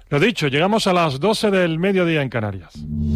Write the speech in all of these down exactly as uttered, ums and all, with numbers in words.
Lo dicho, llegamos a las doce del mediodía en Canarias.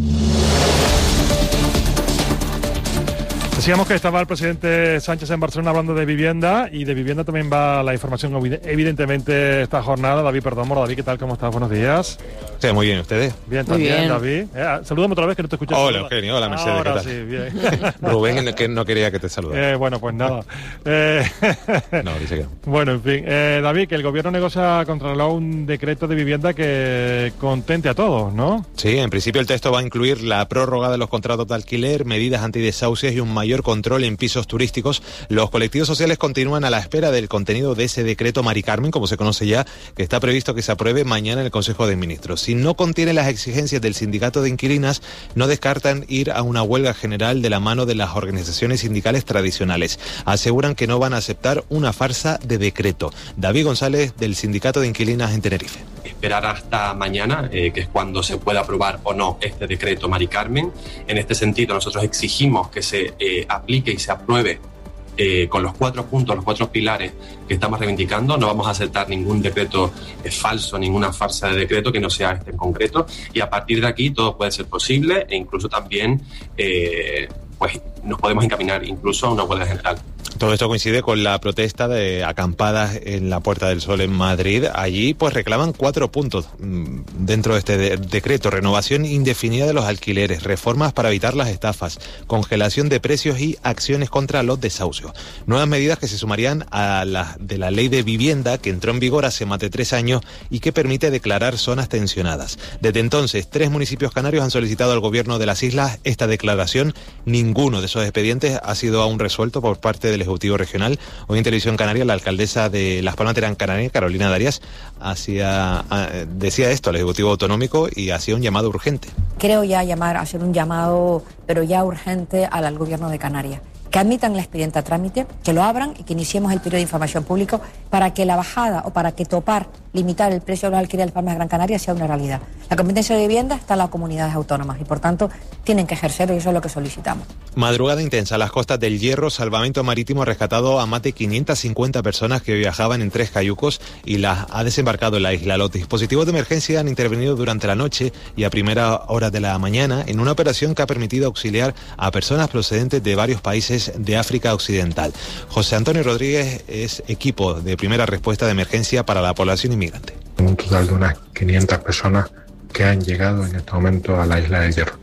Decíamos que estaba el presidente Sánchez en Barcelona hablando de vivienda, y de vivienda también va la información evidentemente esta jornada. David Perdomo. David, ¿qué tal? ¿Cómo estás? Buenos días. Sí, muy bien, ¿ustedes? Bien, también, bien. David. Eh, salúdame otra vez, que no te escuchas. Hola, Eugenio. Hola, Mercedes. Ahora ¿qué tal? Sí, bien. Rubén, que no quería que te saludara. Eh, bueno, pues nada. Eh, no, dice que no. Bueno, en fin. Eh, David, que el gobierno negocia contra un decreto de vivienda que contente a todos, ¿no? Sí, en principio el texto va a incluir la prórroga de los contratos de alquiler, medidas antidesahucios y un mayor control en pisos turísticos. Los colectivos sociales continúan a la espera del contenido de ese decreto Mari Carmen, como se conoce ya, que está previsto que se apruebe mañana en el Consejo de Ministros. Si no contiene las exigencias del sindicato de inquilinas, no descartan ir a una huelga general de la mano de las organizaciones sindicales tradicionales. Aseguran que no van a aceptar una farsa de decreto. David González, del sindicato de inquilinas en Tenerife. Esperar hasta mañana, eh, que es cuando se pueda aprobar o no este decreto Mari Carmen. En este sentido, nosotros exigimos que se eh, aplique y se apruebe eh, con los cuatro puntos, los cuatro pilares que estamos reivindicando. No vamos a aceptar ningún decreto eh, falso, ninguna farsa de decreto que no sea este en concreto. Y a partir de aquí todo puede ser posible, e incluso también eh, pues nos podemos encaminar incluso a una huelga general. Todo esto coincide con la protesta de acampadas en la Puerta del Sol en Madrid. Allí pues reclaman cuatro puntos dentro de este de- decreto. Renovación indefinida de los alquileres, reformas para evitar las estafas, congelación de precios y acciones contra los desahucios. Nuevas medidas que se sumarían a la de la ley de vivienda, que entró en vigor hace más de tres años y que permite declarar zonas tensionadas. Desde entonces, tres municipios canarios han solicitado al gobierno de las islas esta declaración. Ninguno de esos expedientes ha sido aún resuelto por parte del Ejecutivo Regional. Hoy en Televisión Canaria, la alcaldesa de Las Palmas de Gran Canaria, Carolina Darias, hacía, decía esto al Ejecutivo Autonómico y hacía un llamado urgente. Creo ya llamar, hacer un llamado, pero ya urgente, al, al Gobierno de Canarias. Que admitan el expediente a trámite, que lo abran y que iniciemos el periodo de información público para que la bajada o para que topar, limitar el precio de los alquileres de Las Palmas de Gran Canaria sea una realidad. La competencia de vivienda está en las comunidades autónomas y por tanto tienen que ejercerlo, y eso es lo que solicitamos. Madrugada intensa a las costas del Hierro. Salvamento Marítimo ha rescatado a más de quinientas cincuenta personas que viajaban en tres cayucos y las ha desembarcado en la isla. Los dispositivos de emergencia han intervenido durante la noche y a primera hora de la mañana en una operación que ha permitido auxiliar a personas procedentes de varios países de África Occidental. José Antonio Rodríguez es equipo de primera respuesta de emergencia para la población inmigrante. Un total de unas quinientas personas que han llegado en este momento a la isla del Hierro,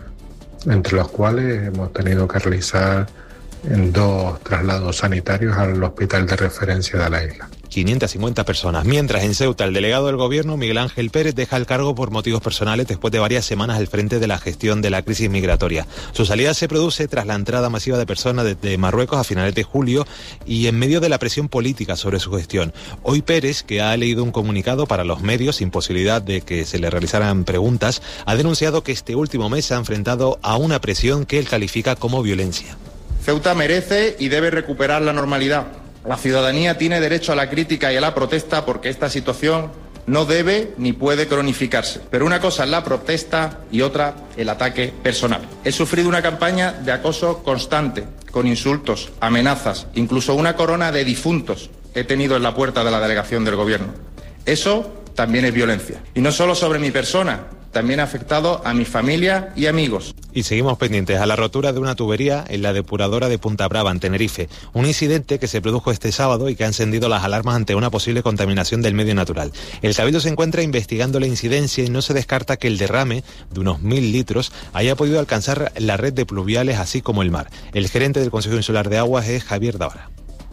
entre los cuales hemos tenido que realizar en dos traslados sanitarios al hospital de referencia de la isla. quinientas cincuenta personas. Mientras, en Ceuta, el delegado del gobierno, Miguel Ángel Pérez, deja el cargo por motivos personales después de varias semanas al frente de la gestión de la crisis migratoria. Su salida se produce tras la entrada masiva de personas desde Marruecos a finales de julio y en medio de la presión política sobre su gestión. Hoy Pérez, que ha leído un comunicado para los medios sin posibilidad de que se le realizaran preguntas, ha denunciado que este último mes se ha enfrentado a una presión que él califica como violencia. Ceuta merece y debe recuperar la normalidad. La ciudadanía tiene derecho a la crítica y a la protesta porque esta situación no debe ni puede cronificarse. Pero una cosa es la protesta y otra el ataque personal. He sufrido una campaña de acoso constante, con insultos, amenazas, incluso una corona de difuntos he tenido en la puerta de la delegación del gobierno. Eso también es violencia. Y no solo sobre mi persona, también ha afectado a mi familia y amigos. Y seguimos pendientes a la rotura de una tubería en la depuradora de Punta Brava, en Tenerife. Un incidente que se produjo este sábado y que ha encendido las alarmas ante una posible contaminación del medio natural. El Cabildo se encuentra investigando la incidencia y no se descarta que el derrame de unos mil litros haya podido alcanzar la red de pluviales así como el mar. El gerente del Consejo Insular de Aguas es Javier Davara.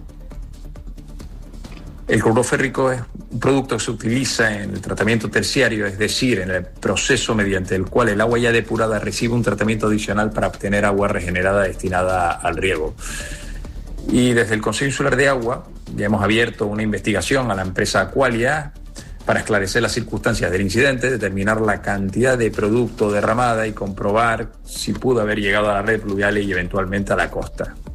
El cloruro férrico es un producto que se utiliza en el tratamiento terciario, es decir, en el proceso mediante el cual el agua ya depurada recibe un tratamiento adicional para obtener agua regenerada destinada al riego. Y desde el Consejo Insular de Agua ya hemos abierto una investigación a la empresa Aqualia para esclarecer las circunstancias del incidente, determinar la cantidad de producto derramada y comprobar si pudo haber llegado a la red pluvial y eventualmente a la costa.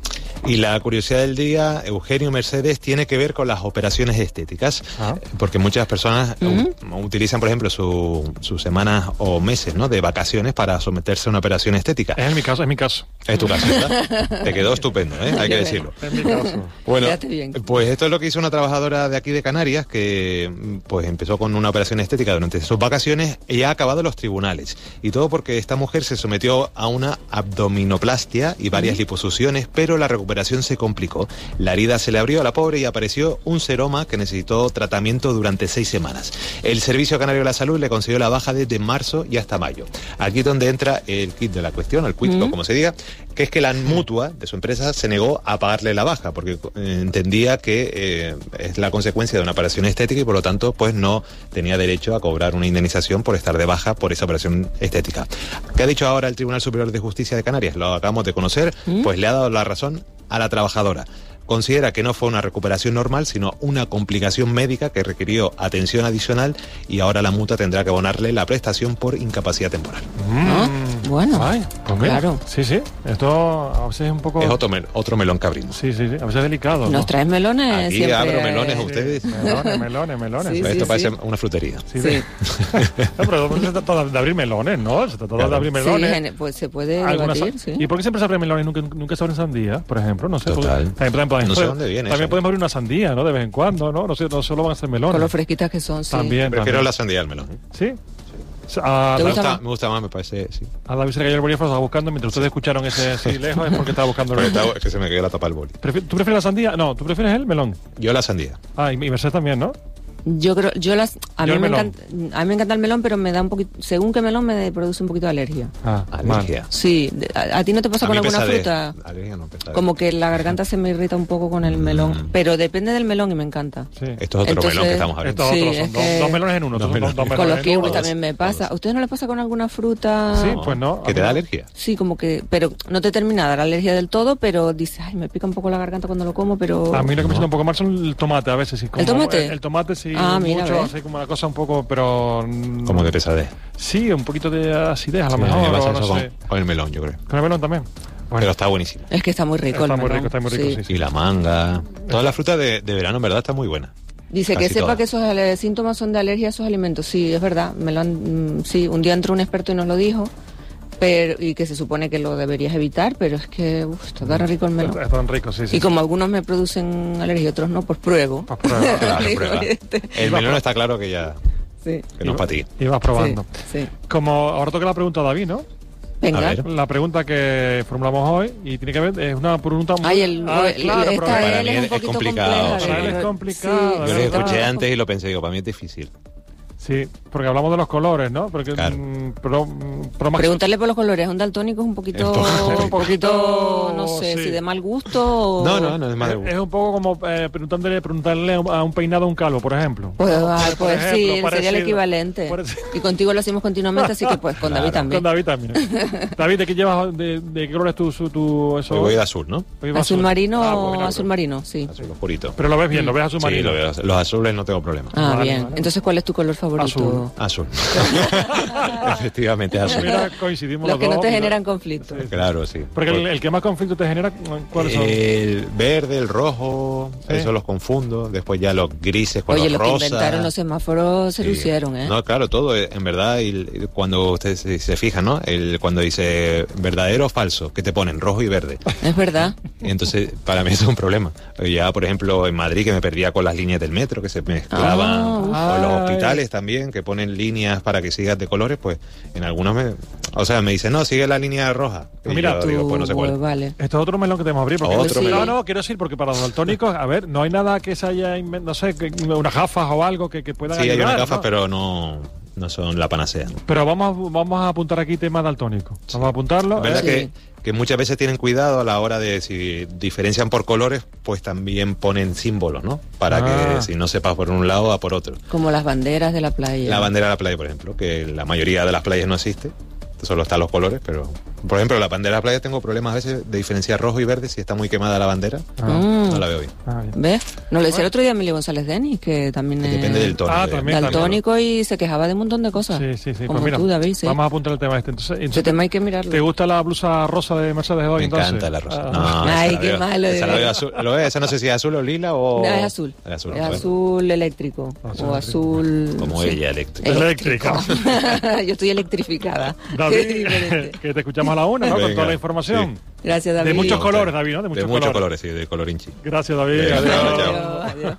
Y la curiosidad del día, Eugenio Mercedes, tiene que ver con las operaciones estéticas, Ah. porque muchas personas Ujú. u- utilizan, por ejemplo, su- sus semanas o meses, ¿no?, de vacaciones para someterse a una operación estética. Es mi caso, es mi caso. Es tu caso, ¿verdad? Te quedó estupendo, ¿eh? Hay que Qué decirlo. Es mi caso. Bueno, Quédate bien. pues esto es lo que hizo una trabajadora de aquí de Canarias que pues empezó con una operación estética durante sus vacaciones y ha acabado en los tribunales. Y todo porque esta mujer se sometió a una abdominoplastia y varias liposucciones, pero la recuperación se complicó. La herida se le abrió a la pobre y apareció un seroma que necesitó tratamiento durante seis semanas. El Servicio Canario de la Salud le concedió la baja desde marzo y hasta mayo. Aquí es donde entra el kit de la cuestión, el quid, como se diga, que es que la mutua de su empresa se negó a pagarle la baja porque eh, entendía que eh, es la consecuencia de una operación estética y por lo tanto pues no tenía derecho a cobrar una indemnización por estar de baja por esa operación estética. ¿Qué ha dicho ahora el Tribunal Superior de Justicia de Canarias? Lo acabamos de conocer, pues le ha dado la razón a la trabajadora. Considera que no fue una recuperación normal, sino una complicación médica que requirió atención adicional y ahora la mutua tendrá que abonarle la prestación por incapacidad temporal. Ah, bueno, Ay, pues mira. claro. Sí, sí. Esto a veces es un poco... Es otro, mel- otro melón que abrimos. Sí, sí, sí. A veces es delicado. Nos ¿no? traes melones Aquí siempre. abro melones a eh, ustedes. Sí, melones, melones, melones. Sí, Esto sí, parece sí. una frutería. Sí, Sí. No, pero no se trata de abrir melones, ¿no? Se trata Claro. de abrir Sí, melones. gene- pues se puede Algunas debatir, sa- sí. ¿Y por qué siempre se abren melones y nunca, nunca se abren sandías, por ejemplo? No sé. Total. porque- También, podemos- No sé dónde viene También eso. podemos abrir una sandía, ¿no? De vez en cuando, ¿no? No sé, no solo van a ser melones. Con lo fresquitas que son, sí. También, Prefiero también. la sandía al melón. ¿Sí? A, ¿Te Me gusta gusta, más? me gusta más, me parece, sí. a David se le cayó el bolígrafo, estaba buscando. Mientras ustedes escucharon ese así lejos, es porque estaba buscando el Pero bolígrafo. está- es que se me quedó la tapa del boli. Prefi- ¿Tú prefieres la sandía? No, ¿tú prefieres el melón? Yo la sandía. Ah, y y Mercedes también, ¿no? Yo creo, yo las, a Yo mí el me melón. encanta, a mí me encanta el melón, pero me da un poquito, según qué melón me produce un poquito de alergia. Ah, Alergia. Sí, de- a, a ti no te pasa A con mí alguna pesadez. fruta, Alergia no, pesadez. como que la garganta se me irrita un poco con el melón, pero depende del melón y me encanta. Sí. Esto es otro Entonces- melón que estamos hablando. Estos Sí, otros son es dos, que- dos melones en uno. Dos estos son melones. dos Con melones los en kiwis uno. también me pasa. ¿A ustedes no les pasa con alguna fruta? Sí, pues no. ¿Que te da alergia? Sí, como que, pero no te termina de dar alergia del todo, pero dices, ay, me pica un poco la garganta cuando lo como, pero... A mí lo que me sienta un poco mal son el tomate a veces. Sí, como- ¿El tomate? El, el tomate sí, Ah, mira, mucho, ¿ves? así como una cosa un poco, pero... mm, Como de pesadez. Sí, un poquito de acidez a lo Sí, a mí mejor, me pasa o no eso sé. con, con el melón, yo creo. Con el melón también. Bueno, Pero está buenísimo. Es que está muy rico está el muy melón. rico, está muy rico, sí, sí. Y la manga. Toda la fruta de, de verano, en verdad, está muy buena. Dice que Casi sepa todas. que esos eh, síntomas son de alergia a esos alimentos. Sí, es verdad. Me lo han, mm, sí, un día entró un experto y nos lo dijo. Pero, y que se supone que lo deberías evitar, pero es que uf, está tan rico el melón. Están ricos, sí, sí. Y como algunos me producen alergia y otros no, pues pruebo. Pues prueba. Claro, Digo, prueba. este. El melón está claro que ya Sí. que no es para ti. Y vas probando. Sí, sí. Como ahora toca la pregunta a David, ¿no? Venga. A ver. La pregunta que formulamos hoy y tiene que ver, es una pregunta muy... Ay, el, Ah, el- claro, esta pero Para él mí es un es poquito complicado, compleja. sí. de- Para él es complicado, sí, Yo lo ¿verdad? escuché está- antes y lo pensé, digo, para mí es difícil. Sí, porque hablamos de los colores, ¿no? Porque, Claro. mm, pero, mm, pero más- Preguntarle por los colores. Un daltónico es un poquito, Un poco- un poquito, no sé, Sí. si de mal gusto o... No, no, no es más de es, gusto. es un poco como eh, preguntándole, preguntarle a un peinado a un calvo, por ejemplo. Pues, ay, Por pues ejemplo, sí, sería el parecido. equivalente. Parecido. Y contigo lo hacemos continuamente, así que pues con David Claro. también. Con David también. David, ¿de qué llevas? ¿De, de qué color es tu, su- tu eso? Hoy voy de azul, ¿no? Hoy vas Azul marino Ah, o pues mira, azul marino, sí. Azul oscurito. Pero lo ves bien, lo ves azul Sí, marino. lo veo. Los azules no tengo problema. Ah, Vale, bien. vale. Entonces, ¿cuál es tu color favorito? Azul. Azul. Efectivamente, azul. Mira, coincidimos Los los que no dos, te mira. generan conflicto. Claro, sí. Porque el, el que más conflicto te genera, ¿cuáles son? El verde, el rojo, Sí. eso los confundo. Después ya los grises con Oye, los lo que rosas. inventaron los semáforos se Sí. lucieron, ¿eh? No, claro, todo, eh, en verdad, y, y cuando ustedes se, se fijan, ¿no? El, cuando dice verdadero o falso, que te ponen rojo y verde. Es verdad. Y entonces, para mí eso es un problema. Ya, por ejemplo, en Madrid, que me perdía con las líneas del metro, que se mezclaban, Ah, o uf. los Ay. hospitales también, que ponen líneas para que sigas de colores, pues en algunos me... O sea, me dicen, no, sigue la línea roja. Y Mira, yo Tú, digo, pues no sé cuál. pues, vale. Esto es otro melón que tenemos que abrir. Porque Otro no, melón. no, quiero decir, porque para los daltónicos, a ver, no hay nada que se haya inventado, no sé, que, unas gafas o algo que, que puedan Sí, hay ayudar, unas gafas, ¿no? pero no, no son la panacea. Pero vamos, vamos a apuntar aquí tema daltónico. Vamos a apuntarlo. Es verdad Sí. que, que muchas veces tienen cuidado a la hora de si diferencian por colores, pues también ponen símbolos, ¿no? Para Ah. que si no sepas por un lado, a por otro. Como las banderas de la playa. La bandera de la playa, por ejemplo, que la mayoría de las playas no existe, solo están los colores, pero Por ejemplo, la bandera de la playa tengo problemas a veces de diferenciar rojo y verde si está muy quemada la bandera. Ah. Mm. No la veo bien. Ah, bien. ¿Ves? Nos lo decía el otro día Emilio González Denis, que también que es depende del tono. Ah, de, también, daltónico y se quejaba de un montón de cosas. Sí, sí, sí. Como Pues mira, tú, David, sí. vamos a apuntar el tema este. Entonces, entonces Ese tema hay que mirarlo. ¿Te gusta la blusa rosa de Mercedes hoy? Me entonces? encanta la rosa. Ah. No, Ay, esa la qué veo- malo. Esa la veo azul. ¿Lo ves? Esa no sé si es azul o lila o... No, es azul. Es azul. Es bueno. azul eléctrico. Azul o eléctrico. azul... Como sí. ella, eléctrica. Eléctrica. Yo estoy electrificada. Qué David, diferente. que te escuchamos a la una, ¿no? Con Venga, toda la información. sí. Gracias, David. De muchos Vamos, colores, David. David, ¿no? De muchos, De muchos colores. colores, sí, de color hinchi. Gracias, David. Venga, Adiós. chao, chao. Adiós, adiós.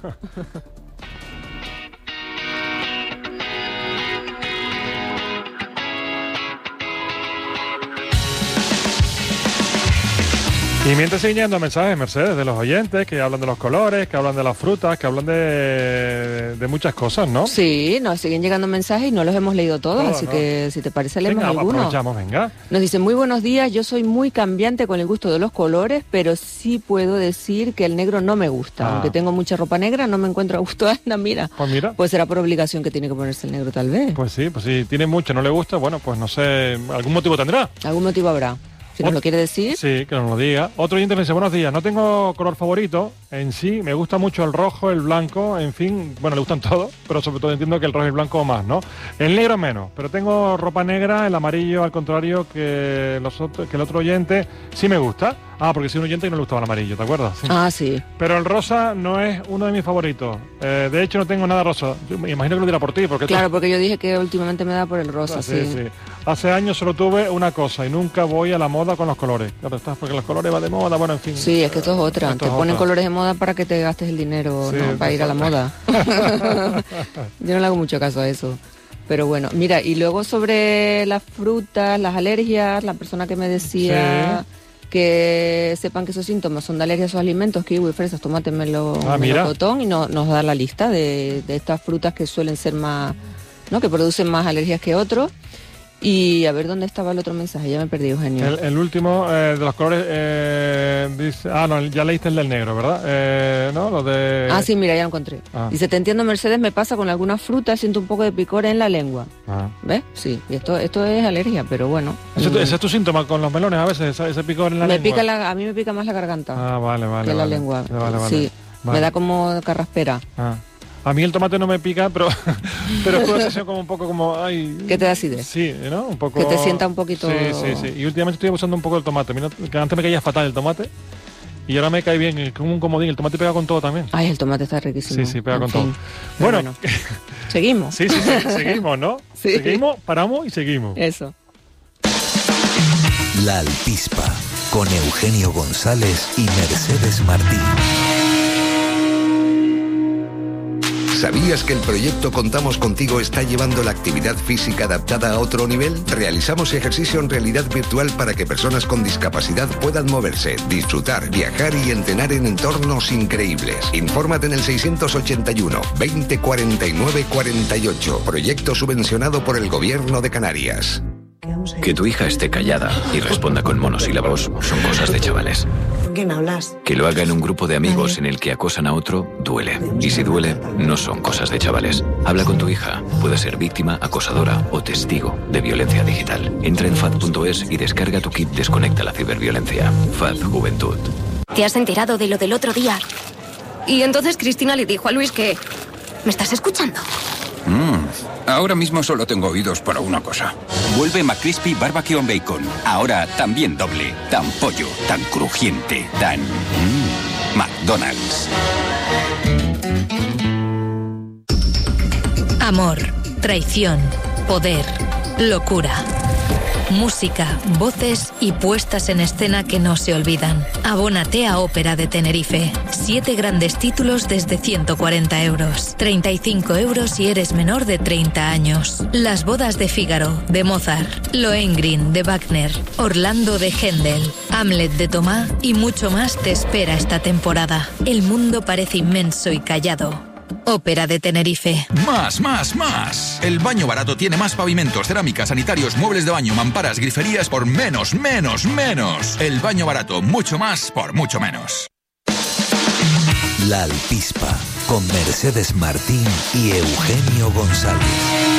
Y mientras siguen llegando mensajes, Mercedes, de los oyentes que hablan de los colores, que hablan de las frutas, que hablan de, de muchas cosas, ¿no? Sí, nos siguen llegando mensajes y no los hemos leído todos, No, así no. que si te parece leemos Venga, algunos. aprovechamos, venga. Nos dicen, muy buenos días, yo soy muy cambiante con el gusto de los colores, pero sí puedo decir que el negro no me gusta. Ah. Aunque tengo mucha ropa negra, no me encuentro a gusto. Anda, mira. Pues mira. Pues será por obligación que tiene que ponerse el negro, tal vez. Pues sí, pues si tiene mucho, no le gusta, bueno, pues no sé, algún motivo tendrá. Algún motivo habrá. Si nos Ot- lo quiere decir. Sí, que nos lo diga. Otro oyente me dice, buenos días, no tengo color favorito en sí, me gusta mucho el rojo, el blanco, en fin, bueno, le gustan todos, pero sobre todo entiendo que el rojo y el blanco más, ¿no? El negro menos, pero tengo ropa negra, el amarillo al contrario que, los otros, que el otro oyente sí me gusta. Ah, porque soy un oyente y no le gustaba el amarillo, ¿te acuerdas? Sí. Ah, sí. Pero el rosa no es uno de mis favoritos. Eh, de hecho, no tengo nada rosa. Yo me imagino que lo dirá por ti, porque Claro, porque yo dije que últimamente me da por el rosa, Ah, sí. sí, sí. Hace años solo tuve una cosa y nunca voy a la moda con los colores. Claro, está, porque los colores van de moda, bueno, en fin. Sí, es que esto es otra. Esto Te es ponen otra. colores de moda para que te gastes el dinero, Sí, ¿no? Para ir a la moda. Yo no le hago mucho caso a eso. Pero bueno, mira, y luego sobre las frutas, las alergias, la persona que me decía que sepan que esos síntomas son de alergia a esos alimentos, kiwi, fresas, tomate, melo, Ah, mira. melocotón, y no, nos da la lista de, de estas frutas que suelen ser más, ¿no? Que producen más alergias que otros. Y a ver dónde estaba el otro mensaje, ya me perdí, Eugenio. El, el último eh, de los colores eh, dice, ah, no, ya leíste el del negro, ¿verdad? Eh, no, lo de... Ah, sí, mira, ya lo encontré. Ah. Dice, te entiendo, Mercedes, me pasa con algunas frutas, siento un poco de picor en la lengua. Ah. ¿Ves? Sí, y esto, esto es alergia, pero bueno. ¿Ese, Mm. ese es tu síntoma con los melones a veces, ese, ese picor en la me lengua? pica la, a mí me pica más la garganta Ah, vale, vale. que la vale. lengua. Vale, vale. Sí, Vale. me da como carraspera. Ah. A mí el tomate no me pica, pero pero es una sensación como un poco como... Ay, ¿Qué te da acidez? Sí, ¿no? Un poco... Que te sienta un poquito- Sí, sí, sí. Y últimamente estoy abusando un poco del tomate. Mira, que antes me caía fatal el tomate y ahora me cae bien. Es como un comodín. El tomate pega con todo también. Ay, el tomate está riquísimo. Sí, sí, pega En con fin. todo. Pero Bueno, seguimos. sí, sí, sí, seguimos, ¿no? Sí. Seguimos, paramos y seguimos. Eso. La Alpispa, con Eugenio González y Mercedes Martín. ¿Sabías que el proyecto Contamos Contigo está llevando la actividad física adaptada a otro nivel? Realizamos ejercicio en realidad virtual para que personas con discapacidad puedan moverse, disfrutar, viajar y entrenar en entornos increíbles. Infórmate en el seiscientos ochenta y uno, veinte cuarenta y nueve cuarenta y ocho. Proyecto subvencionado por el Gobierno de Canarias. Que tu hija esté callada y responda con monosílabos son cosas de chavales. ¿Con quién hablas? Que lo haga en un grupo de amigos en el que acosan a otro, duele. Y si duele, no son cosas de chavales. Habla con tu hija. Puede ser víctima, acosadora o testigo de violencia digital. Entra en fad punto es y descarga tu kit Desconecta la ciberviolencia. F A D Juventud. ¿Te has enterado de lo del otro día? Y entonces Cristina le dijo a Luis que... ¿Me estás escuchando? Mm, ahora mismo solo tengo oídos para una cosa. Vuelve McCrispy Barbecue on Bacon. Ahora también doble. Tan pollo, tan crujiente, tan... Mm, McDonald's. Amor, traición, poder, locura. Música, voces y puestas en escena que no se olvidan. Abónate a Ópera de Tenerife. Siete grandes títulos desde ciento cuarenta euros. treinta y cinco euros si eres menor de treinta años. Las bodas de Fígaro, de Mozart. Lohengrin, de Wagner. Orlando, de Händel. Hamlet, de Tomás y mucho más te espera esta temporada. El mundo parece inmenso y callado. Ópera de Tenerife. Más, más, más. El Baño Barato tiene más pavimentos, cerámicas, sanitarios, muebles de baño, mamparas, griferías por menos, menos, menos. El Baño Barato, mucho más por mucho menos. La Alpispa, con Mercedes Martín y Eugenio González.